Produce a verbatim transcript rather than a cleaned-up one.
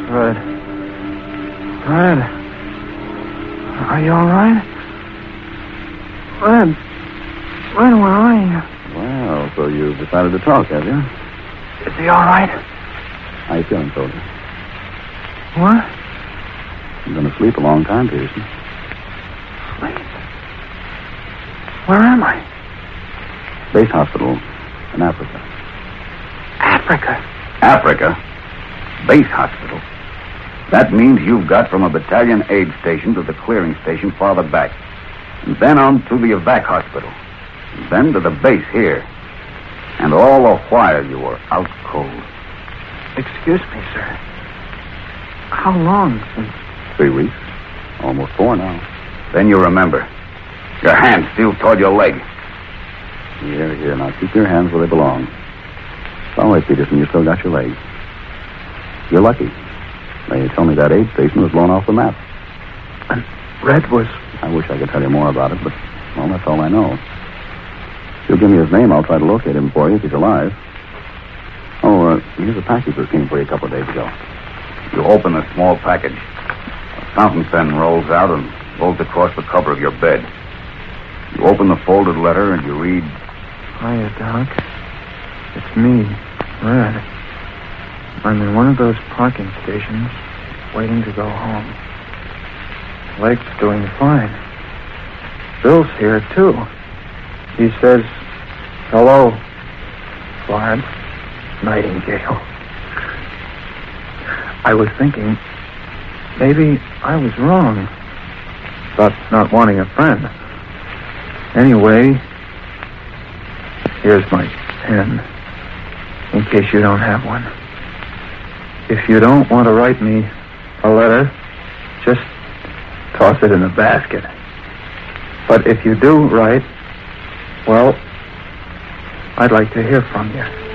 Red. Red. Are you all right? Red. Red, where are you? Well, so you've decided to talk, have you? Is he all right? How you feeling, soldier? What? You've been asleep a long time, Peterson. Sleep? Where am I? Base hospital in Africa. Africa? Africa? Base hospital. That means you've got from a battalion aid station to the clearing station farther back. And then on to the evac hospital. And then to the base here. And all the while you were out cold. Excuse me, sir. How long since... Three weeks. Almost four now. Then you remember. Your hand still toward your leg. Here, here. Now keep your hands where they belong. It's all right, Peterson. You still got your legs. You're lucky. They tell me that aid station was blown off the map. And Red was... I wish I could tell you more about it, but, well, that's all I know. If you'll give me his name, I'll try to locate him for you if he's alive. Oh, uh, here's a package that came for you a couple of days ago. You open a small package. A fountain pen rolls out and folds across the cover of your bed. You open the folded letter and you read... Hiya, Doc. It's me, Red. I'm in one of those parking stations, waiting to go home. Leg's doing fine. Bill's here, too. He says, hello, Florence Nightingale. I was thinking, maybe I was wrong about not wanting a friend. Anyway, here's my pen, in case you don't have one. If you don't want to write me a letter, just toss it in a basket. But if you do write, well, I'd like to hear from you.